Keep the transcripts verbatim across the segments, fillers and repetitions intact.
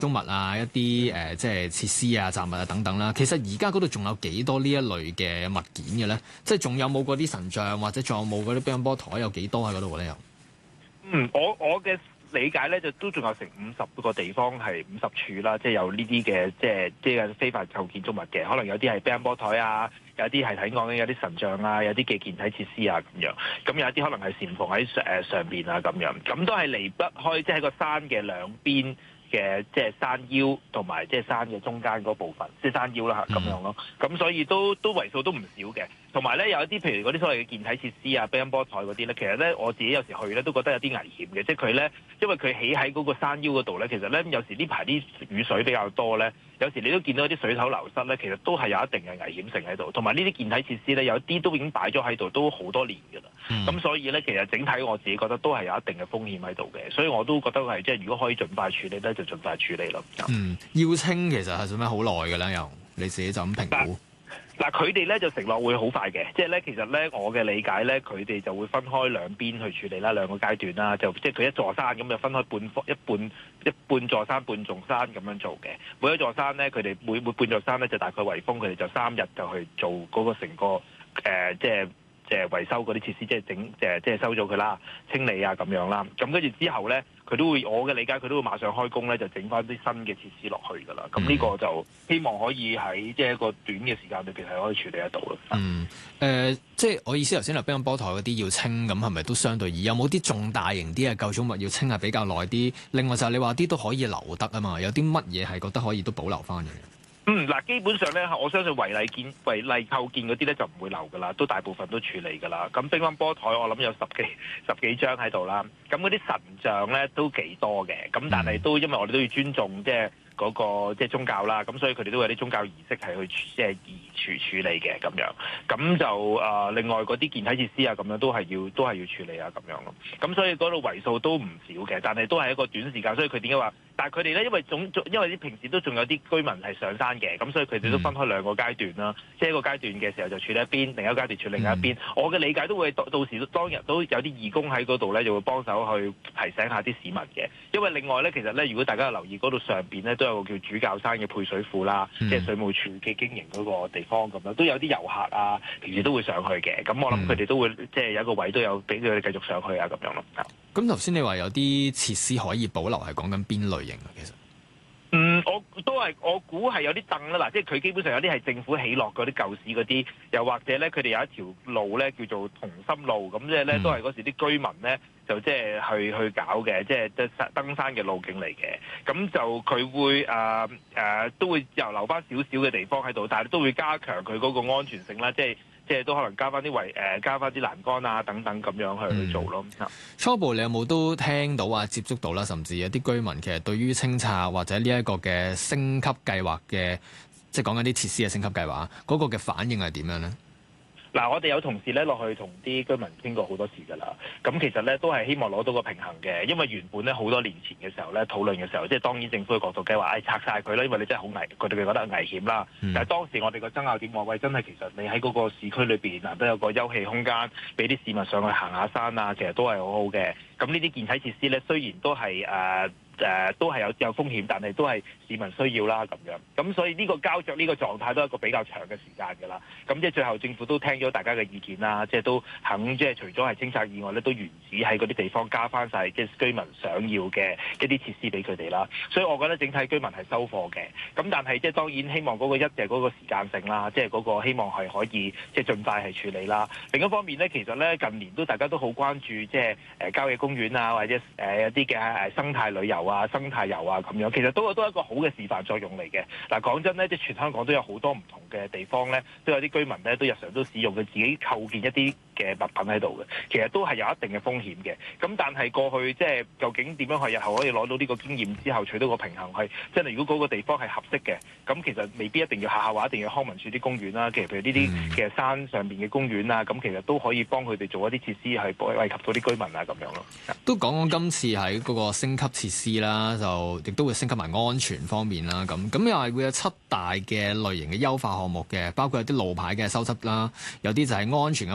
中物啊，一啲誒、呃、即係設施啊、雜物啊等等啦。其實而家嗰度仲有幾多呢一類嘅物件嘅咧？即係仲有冇嗰啲神像，或者仲有冇嗰啲乒乓波台，有幾多喺嗰度咧？又嗯，我我嘅理解咧，就都仲有成五十個地方係五十處啦，即係有呢啲嘅即係即係非法構建築物嘅，可能有啲係乒乓波台啊，有啲係睇講緊有啲神像啊，有啲嘅健體設施啊咁樣，咁有一啲可能係禪房喺誒上邊啊咁樣，咁都係離不開即係喺個山嘅兩邊嘅即係山腰同埋即係山嘅中間嗰部分，即係山腰啦嚇咁樣咯。咁所以都都為數都唔少嘅。同埋咧有一啲譬如嗰啲所謂嘅健體設施啊、乒乓波台嗰啲咧，其實咧我自己有時去咧都覺得有啲危險嘅，即係佢咧因為佢起喺嗰個山腰嗰度咧，其實咧有時呢排啲雨水比較多咧，有時你都見到啲水頭流失咧，其實都係有一定嘅危險性喺度。同埋呢啲健體設施咧，有啲都已經擺咗喺度都好多年㗎啦。咁、嗯、所以咧，其實整體我自己覺得都係有一定嘅風險喺度嘅，所以我都覺得係即係如果可以盡快處理咧，就盡快處理咯。 嗯，要清其實係做咩好耐㗎啦？又你自己就咁評估？ 嗱，佢哋咧就承諾會好快嘅，即係咧其實咧我嘅理解咧，佢哋就會分開兩邊去處理啦，兩個階段啦，就即係佢一座山咁就分開半一半一半座山半座山咁樣做嘅。每一座山咧，佢哋每每半座山咧就大概圍封，佢哋就三日就去做嗰個成個誒、呃、即係。即係維修嗰啲設施，即係整，即係即係收咗佢啦，清理啊咁樣啦。咁跟住之後咧，佢都會，我嘅理解佢都會馬上開工咧，就整翻啲新嘅設施落去㗎啦。咁呢個就希望可以喺即係一個短嘅時間裏邊係可以處理得到咯。 嗯，誒、呃，即係我意思頭先話乒乓波台嗰啲要清，咁係咪都相對易？有冇啲重大型啲嘅構築物要清係比較耐啲？另外就係你話啲都可以留得啊嘛，有啲乜嘢係覺得可以都保留翻嘅？ 嗯，嗱，基本上咧，我相信違例建、違例構建嗰啲咧就唔會留噶啦，都大部分都處理噶啦。咁乒乓波台我諗有十幾十幾張喺度啦。咁嗰啲神像咧都幾多嘅，咁但係都因為我哋都要尊重即係嗰個即係宗教啦，咁所以佢哋都有啲宗教儀式係去即係移處處理嘅咁樣。咁就誒、呃、另外嗰啲健體設施啊咁樣都係要都係要處理啊咁樣咯。咁所以嗰度為數都唔少嘅，但係都係一個短時間，所以佢點解話？但係佢哋咧，因為總因為啲平時都仲有啲居民係上山嘅，咁所以佢哋都分開兩個階段啦。嗯、即係一個階段嘅時候就處理一邊，另一個階段處理另一邊。嗯、我嘅理解都會到到時當日都有啲義工喺嗰度咧，就會幫手去提醒下啲市民嘅。因為另外咧，其實咧，如果大家有留意嗰度上邊咧，都有個叫主教山嘅配水庫啦，嗯、即係水務署嘅經營嗰個地方咁樣，都有啲遊客啊，平時都會上去嘅。咁我諗佢哋都會即係有一個位都有俾佢哋繼續上去啊咁樣咯。 咁頭先你話有啲設施可以保留，係講緊邊類型啊？其實， 嗯，我都係我估係有啲凳啦，嗱，即係佢基本上有啲係政府起落嗰啲舊市嗰啲，又或者咧佢哋有一條路咧叫做同心路，咁即係咧都係嗰時啲居民咧就即係去去搞嘅，即係即係登山嘅路徑嚟嘅，咁就佢會誒誒、呃呃、都會又留翻少少嘅地方喺度，但係都會加強佢嗰個安全性啦，即係。即係都可能加翻啲圍誒，加翻啲欄杆啊等等咁樣去去做咯。嗯、 初步你有冇都聽到啊、接觸到啦，甚至有啲居民其實對於清拆或者呢一個嘅升級計劃嘅，即係講緊啲設施嘅升級計劃，嗰、那個嘅反應係點樣咧？ 嗱，我哋有同事咧落去同啲居民傾過好多次㗎啦。咁其實咧都係希望攞到個平衡嘅，因為原本咧好多年前嘅時候咧討論嘅時候，即係當然政府嘅角度計劃，誒、哎、拆晒佢啦，因為你真係好危，佢哋覺得危險啦。嗯、但係當時我哋個爭拗點話，喂，真係其實你喺嗰個市區裏邊嗱，都有個休憩空間，俾啲市民上去行下山啊，其實都係好好嘅。咁呢啲健體設施咧，雖然都係誒。呃誒、呃、都係有有風險，但係都係市民需要啦咁樣。咁所以呢個膠着呢個狀態都係一個比較長嘅時間㗎啦。咁即係最後政府都聽咗大家嘅意見啦，即係都肯即係除咗係清拆以外咧，都原址喺嗰啲地方加翻晒即係居民想要嘅一啲設施俾佢哋啦。所以我覺得整體居民係收貨嘅。咁但係即係當然希望嗰個一就係嗰個時間性啦，即係嗰個希望係可以即係盡快係處理啦。另一方面咧，其實咧近年都大家都好關注即係誒郊野公園啊，或者誒、呃、一啲嘅誒生態旅遊啊。啊，生態遊啊咁樣，其實都都係一個好嘅示範作用嚟嘅。嗱，講真咧，即係全香港都有好多唔同嘅地方咧，都有啲居民咧都日常都使用佢自己構建一啲嘅物品喺度嘅，其實都係有一定嘅風險嘅。咁但係過去即係究竟點樣去日後可以攞到呢個經驗之後取到個平衡，係真係如果嗰個地方係合適嘅，咁其實未必一定要下下話一定要康文署啲公園啦。其實譬如呢啲嘅山上邊嘅公園啊，咁其實都可以幫佢哋做一啲設施係惠及到啲居民啊咁樣咯。 都講講今次喺嗰個升級設施啦，就亦都會升級埋安全方面啦。咁咁又係會有七大嘅類型嘅優化項目嘅，包括有啲路牌嘅修葺啦，有啲就係安全嘅位置話會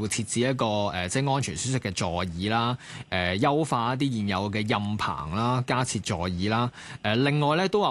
設置一個誒、呃、即係安全舒適嘅座椅啦，誒、呃、優化一啲現有嘅蔭棚啦，加設座椅啦。誒、呃、另外咧都話